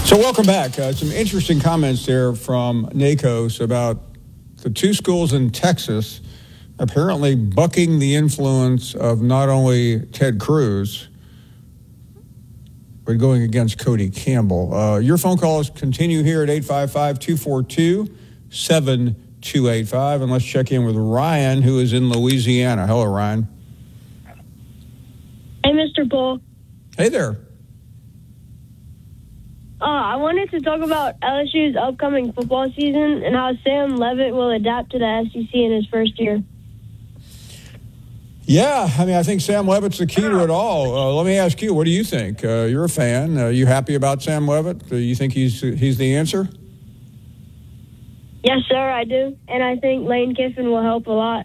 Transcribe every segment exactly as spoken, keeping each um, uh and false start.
So welcome back. Uh, some interesting comments there from NACOS about the two schools in Texas apparently bucking the influence of not only Ted Cruz, but going against Cody Campbell. Uh, your phone calls continue here at eight five five, two four two, seven two eight five. And let's check in with Ryan, who is in Louisiana. Hello, Ryan. Hey, Mister Paul. Hey there. Uh, I wanted to talk about L S U's upcoming football season and how Sam Leavitt will adapt to the S E C in his first year. Yeah, I mean, I think Sam Leavitt's the key to it all. Uh, let me ask you, what do you think? Uh, you're a fan. Are you happy about Sam Leavitt? Do you think he's he's the answer? Yes, sir, I do. And I think Lane Kiffin will help a lot.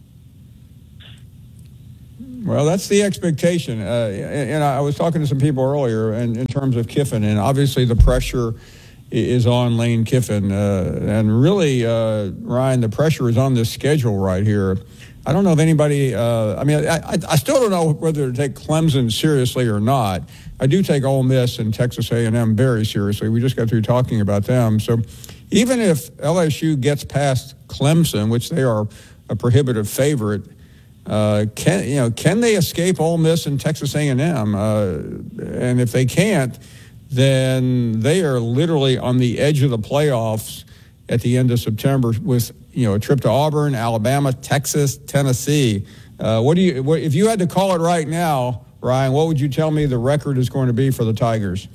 Well, that's the expectation. Uh, and I was talking to some people earlier in, in terms of Kiffin, and obviously the pressure is on Lane Kiffin. Uh, and really, uh, Ryan, the pressure is on this schedule right here. I don't know if anybody, uh, I mean, I, I still don't know whether to take Clemson seriously or not. I do take Ole Miss and Texas A and M very seriously. We just got through talking about them. So even if L S U gets past Clemson, which they are a prohibitive favorite, Uh, can you know? Can they escape Ole Miss and Texas A and M? Uh, and if they can't, then they are literally on the edge of the playoffs at the end of September with you know a trip to Auburn, Alabama, Texas, Tennessee. Uh, what do you? What, if you had to call it right now, Ryan? What would you tell me the record is going to be for the Tigers?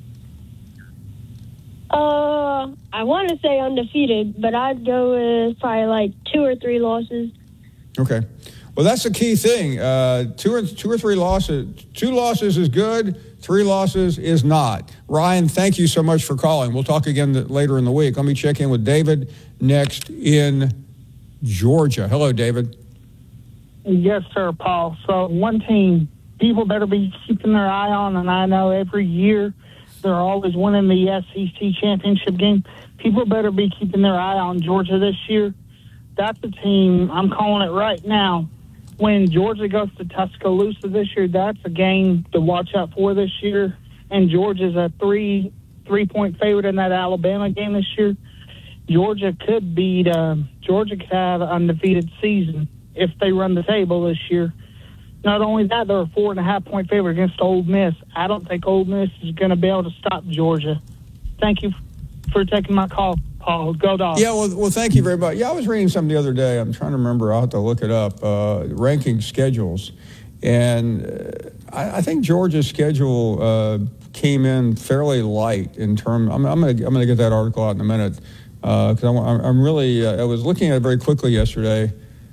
Uh, I want to say undefeated, but I'd go with probably like two or three losses. Okay. Well, that's the key thing. Uh, two or two or three losses. Two losses is good. Three losses is not. Ryan, thank you so much for calling. We'll talk again later in the week. Let me check in with David next in Georgia. Hello, David. Yes, sir, Paul. So one team people better be keeping their eye on, and I know every year they're always winning the S E C championship game. People better be keeping their eye on Georgia this year. That's a team, I'm calling it right now. When Georgia goes to Tuscaloosa this year, that's a game to watch out for this year. And Georgia's a three, three-point favorite in that Alabama game this year. Georgia could beat, uh, Georgia could have an undefeated season if they run the table this year. Not only that, they're a four-and-a-half-point favorite against Ole Miss. I don't think Ole Miss is going to be able to stop Georgia. Thank you for taking my call, Paul. Go Dogs. Yeah, well, well, thank you very much. Yeah, I was reading something the other day. I'm trying to remember. I'll have to look it up. Uh, ranking schedules. And uh, I, I think Georgia's schedule uh, came in fairly light in terms. I'm, I'm going to I'm going to get that article out in a minute because uh, I'm, I'm really. Uh, I was looking at it very quickly yesterday,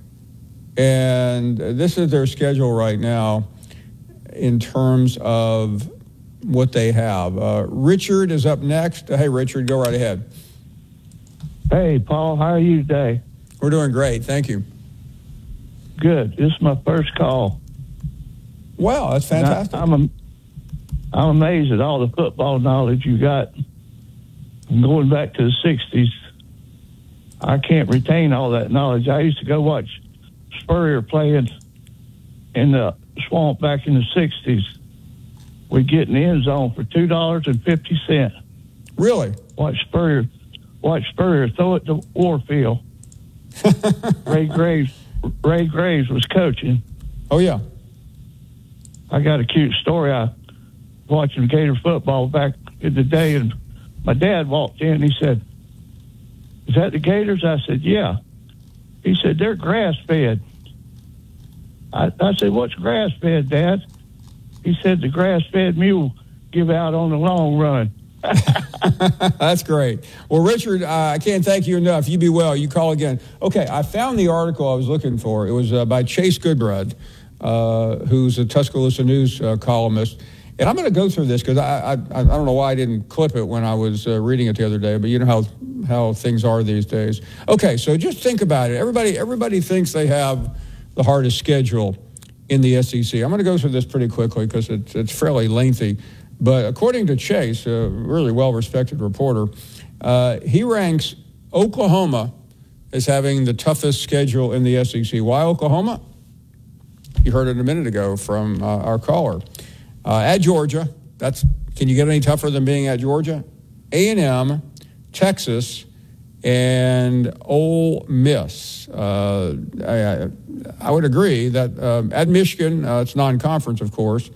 and this is their schedule right now in terms of what they have. Uh, Richard is up next. Hey, Richard, go right ahead. Hey, Paul, how are you today? We're doing great. Thank you. Good. This is my first call. Wow, that's fantastic. I, I'm, I'm amazed at all the football knowledge you got from going back to the sixties. I can't retain all that knowledge. I used to go watch Spurrier playing in the swamp back in the sixties. We'd get in the end zone for two dollars and fifty cents. Really? Watch Spurrier, watch Spurrier throw it to Warfield. Ray Graves, Ray Graves was coaching. Oh, yeah. I got a cute story. I was watching Gator football back in the day, and my dad walked in. He said, "Is that the Gators?" I said, "Yeah." He said, "They're grass-fed." I, I said, "What's grass-fed, Dad?" He said, "The grass-fed mule give out on the long run." That's great. Well, Richard, uh, I can't thank you enough. You be well. You call again. Okay, I found the article I was looking for. It was uh, by Chase Goodbread, uh, who's a Tuscaloosa News uh, columnist. And I'm going to go through this because I, I I don't know why I didn't clip it when I was uh, reading it the other day, but you know how how things are these days. Okay, so just think about it. Everybody everybody thinks they have the hardest schedule in the S E C. I'm going to go through this pretty quickly because it's, it's fairly lengthy. But according to Chase, a really well-respected reporter, uh, he ranks Oklahoma as having the toughest schedule in the S E C. Why Oklahoma? You heard it a minute ago from uh, our caller. Uh, at Georgia, that's can you get any tougher than being at Georgia? A and M, Texas, and Ole Miss. Uh, I, I would agree that uh, at Michigan, uh, it's non-conference, of course,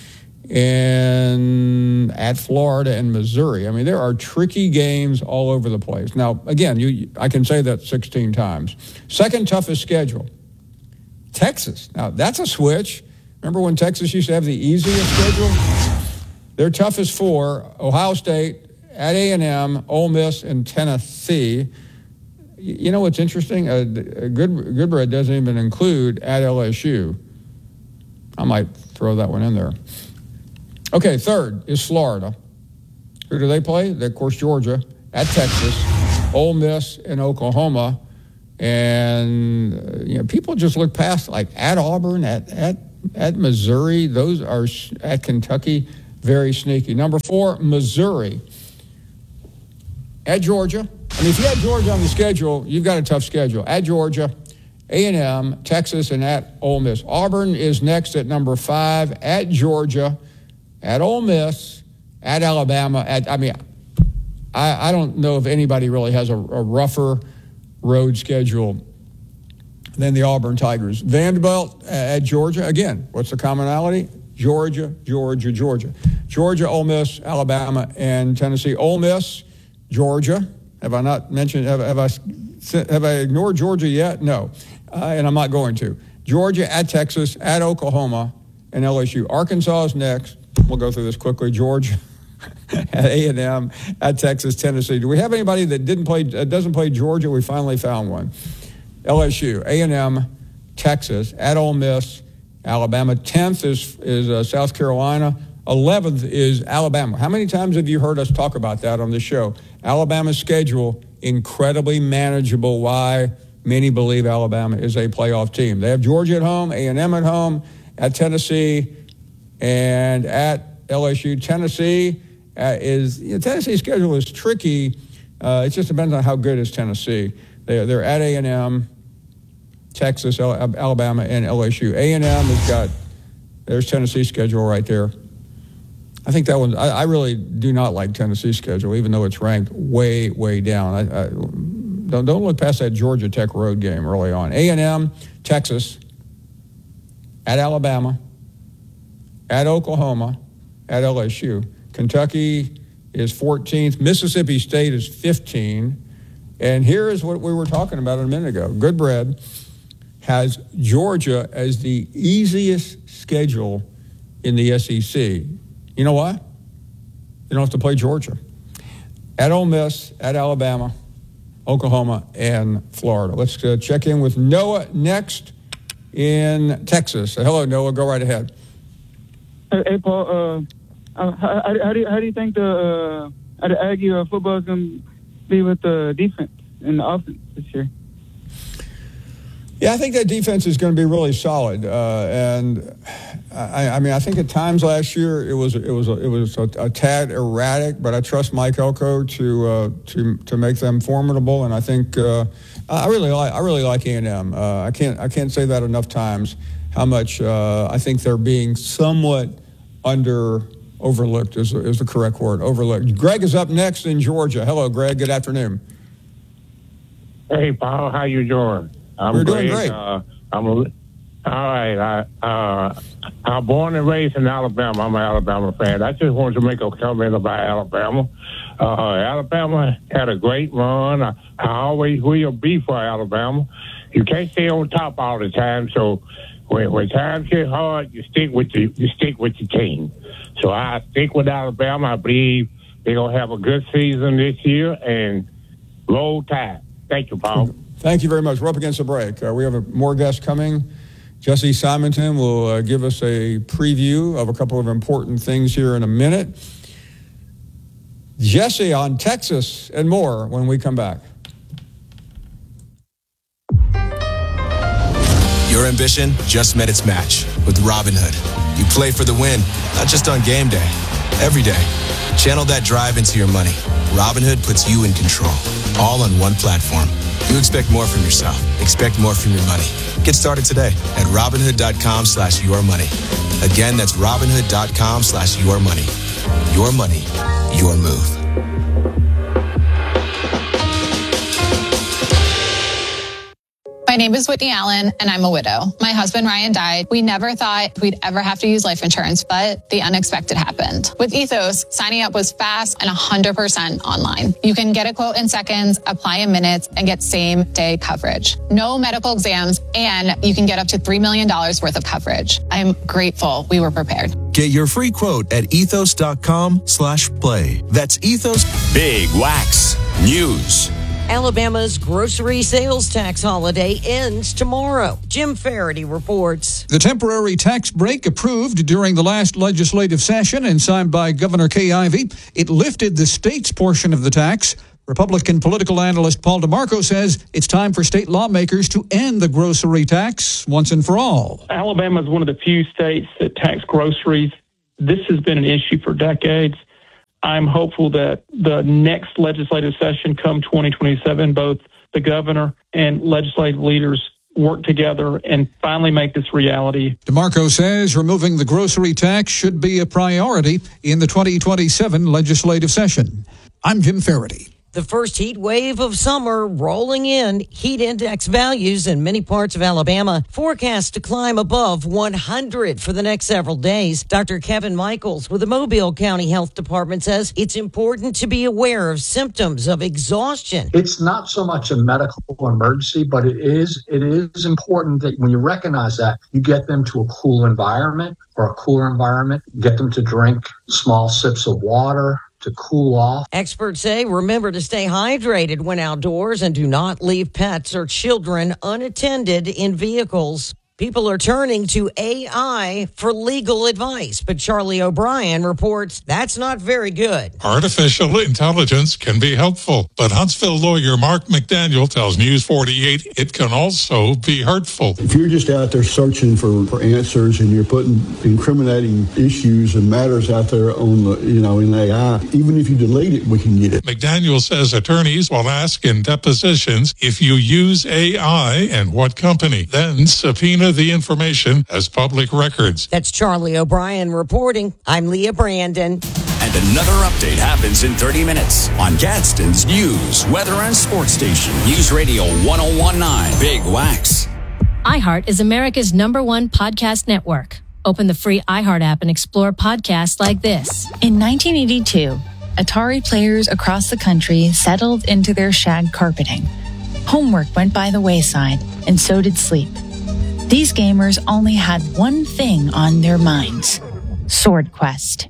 and at Florida and Missouri. I mean, there are tricky games all over the place. Now, again, you, I can say that sixteen times. Second toughest schedule, Texas. Now, that's a switch. Remember when Texas used to have the easiest schedule? Their toughest four, Ohio State, at A and M, Ole Miss, and Tennessee. You know what's interesting? Uh, Good, Goodbread doesn't even include at L S U. I might throw that one in there. Okay, third is Florida. Who do they play? They, of course, Georgia, at Texas, Ole Miss, and Oklahoma. And uh, you know, people just look past, like at Auburn, at at at Missouri. Those are at Kentucky, very sneaky. Number four, Missouri. At Georgia. I mean, if you had Georgia on the schedule, you've got a tough schedule. At Georgia, A and M, Texas, and at Ole Miss. Auburn is next at number five. At Georgia, at Ole Miss, at Alabama. At I mean, I, I don't know if anybody really has a, a rougher road schedule than the Auburn Tigers. Vanderbilt at Georgia. Again, what's the commonality? Georgia, Georgia, Georgia. Georgia, Ole Miss, Alabama, and Tennessee. Ole Miss, Georgia. Have I not mentioned, have, have I have I ignored Georgia yet? No, uh, and I'm not going to. Georgia, at Texas, at Oklahoma, and L S U. Arkansas is next. We'll go through this quickly. Georgia, at A and M, at Texas, Tennessee. Do we have anybody that didn't play, uh, doesn't play Georgia? We finally found one. L S U, A and M, Texas, at Ole Miss, Alabama. tenth is, is uh, South Carolina. eleventh is Alabama. How many times have you heard us talk about that on this show? Alabama's schedule, incredibly manageable. Why? Many believe Alabama is a playoff team. They have Georgia at home, A and M at home, at Tennessee, and at L S U. Tennessee uh, is, you know, Tennessee's schedule is tricky. Uh, it just depends on how good is Tennessee. They, they're at A and M, Texas, Alabama, and L S U. A and M has got, there's Tennessee's schedule right there. I think that one, I, I really do not like Tennessee's schedule, even though it's ranked way, way down. I, I, don't, don't look past that Georgia Tech road game early on. A and M, Texas, at Alabama, at Oklahoma, at L S U. Kentucky is fourteenth. Mississippi State is fifteen. And here is what we were talking about a minute ago. Goodbread has Georgia as the easiest schedule in the S E C. You know why? You don't have to play Georgia. At Ole Miss, at Alabama, Oklahoma, and Florida. Let's uh, check in with Noah next in Texas. Uh, hello, Noah. Go right ahead. Hey, hey Paul. Uh, uh, how, how, do you, how do you think the uh, the Aggie uh, football is going to be with the defense and the offense this year? Yeah, I think that defense is going to be really solid, uh, and I, I mean, I think at times last year it was it was a, it was a, a tad erratic, but I trust Mike Elko to uh, to to make them formidable, and I think uh, I really like I really like A and M. Uh, I can't I can't say that enough times how much uh, I think they're being somewhat under overlooked is is the correct word, overlooked. Greg is up next in Georgia. Hello, Greg. Good afternoon. Hey, Paul. How you doing? I'm We're doing Greg. great. Uh, I'm a, all right. I, uh, I'm born and raised in Alabama. I'm an Alabama fan. I just wanted to make a comment about Alabama. Uh, Alabama had a great run. I, I always will be for Alabama. You can't stay on top all the time. So when, when times get hard, you stick with the you stick with the team. So I stick with Alabama. I believe they're gonna have a good season this year and roll tide. Thank you, Paul. Thank you very much. We're up against the break. Uh, we have a, more guests coming. Jesse Simonton will uh, give us a preview of a couple of important things here in a minute. Jesse on Texas and more when we come back. Your ambition just met its match with Robinhood. You play for the win, not just on game day, every day. Channel that drive into your money. Robinhood puts you in control, all on one platform. You expect more from yourself. Expect more from your money. Get started today at Robinhood.com slash your money. Again, that's Robinhood.com slash your money. Your money, your move. My name is Whitney Allen, and I'm a widow. My husband, Ryan, died. We never thought we'd ever have to use life insurance, but the unexpected happened. With Ethos, signing up was fast and one hundred percent online. You can get a quote in seconds, apply in minutes, and get same-day coverage. No medical exams, and you can get up to three million dollars worth of coverage. I'm grateful we were prepared. Get your free quote at ethos.com slash play. That's Ethos. Big Wax News. Alabama's grocery sales tax holiday ends tomorrow. Jim Faraday reports. The temporary tax break approved during the last legislative session and signed by Governor Kay Ivey. It lifted the state's portion of the tax. Republican political analyst Paul DeMarco says it's time for state lawmakers to end the grocery tax once and for all. Alabama is one of the few states that tax groceries. This has been an issue for decades. I'm hopeful that the next legislative session come twenty twenty-seven, both the governor and legislative leaders work together and finally make this reality. DeMarco says removing the grocery tax should be a priority in the twenty twenty-seven legislative session. I'm Jim Faraday. The first heat wave of summer rolling in. Heat index values in many parts of Alabama forecast to climb above one hundred for the next several days. Doctor Kevin Michaels with the Mobile County Health Department says it's important to be aware of symptoms of exhaustion. It's not so much a medical emergency, but it is it is important that when you recognize that, you get them to a cool environment or a cooler environment, get them to drink small sips of water to cool off. Experts say remember to stay hydrated when outdoors and do not leave pets or children unattended in vehicles. People are turning to A I for legal advice, but Charlie O'Brien reports that's not very good. Artificial intelligence can be helpful, but Huntsville lawyer Mark McDaniel tells News forty-eight it can also be hurtful. If you're just out there searching for, for answers and you're putting incriminating issues and matters out there on the, you know, in A I, even if you delete it, we can get it. McDaniel says attorneys will ask in depositions if you use A I and what company, then subpoena the information as public records. That's Charlie O'Brien reporting. I'm Leah Brandon. And another update happens in thirty minutes on Gadsden's news, weather, and sports station. News Radio one oh one point nine Big Wax. iHeart is America's number one podcast network. Open the free iHeart app and explore podcasts like this. In nineteen eighty-two, Atari players across the country settled into their shag carpeting. Homework went by the wayside, and so did sleep. These gamers only had one thing on their minds: Sword Quest.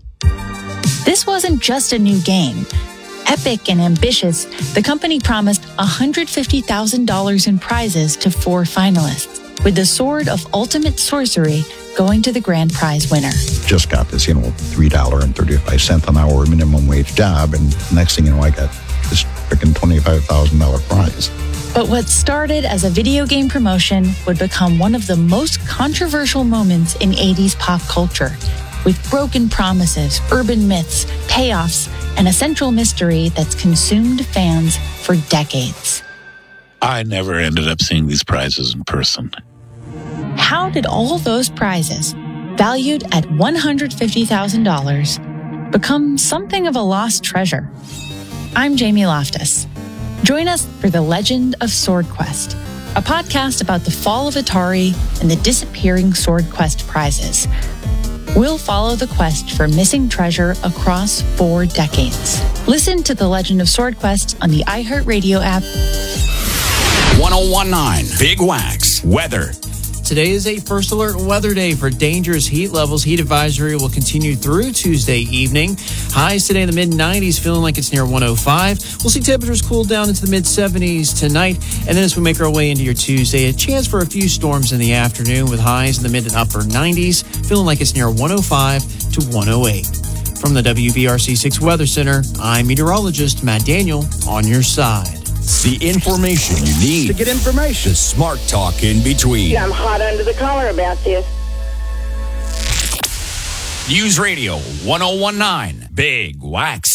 This wasn't just a new game. Epic and ambitious, the company promised one hundred fifty thousand dollars in prizes to four finalists, with the Sword of Ultimate Sorcery going to the grand prize winner. Just got this, you know, three dollars and thirty-five cents an hour minimum wage job, and next thing you know, I got this freaking twenty-five thousand dollars prize. But what started as a video game promotion would become one of the most controversial moments in eighties pop culture, with broken promises, urban myths, payoffs, and a central mystery that's consumed fans for decades. I never ended up seeing these prizes in person. How did all those prizes, valued at one hundred fifty thousand dollars, become something of a lost treasure? I'm Jamie Loftus. Join us for The Legend of Sword Quest, a podcast about the fall of Atari and the disappearing Sword Quest prizes. We'll follow the quest for missing treasure across four decades. Listen to The Legend of Sword Quest on the iHeartRadio app. one oh one point nine Big Wax Weather. Today is a first alert weather day for dangerous heat levels. Heat advisory will continue through Tuesday evening. Highs today in the mid nineties, feeling like it's near one oh five. We'll see temperatures cool down into the mid seventies tonight. And then as we make our way into your Tuesday, a chance for a few storms in the afternoon with highs in the mid and upper nineties, feeling like it's near one oh five to one oh eight. From the W B R C six Weather Center, I'm meteorologist Matt Daniel on your side. The information you need to get information. The smart talk in between. Yeah, I'm hot under the collar about this. News Radio one oh one point nine Big Wax.